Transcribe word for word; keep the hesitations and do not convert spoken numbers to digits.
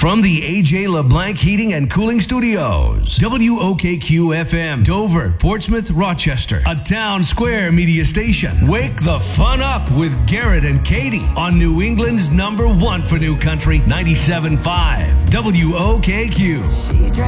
From the A J LeBlanc Heating and Cooling Studios, W O K Q F M, Dover, Portsmouth, Rochester, a Town Square media station. Wake the fun up with Garrett and Katie on New England's number one for new country, ninety-seven point five, W O K Q.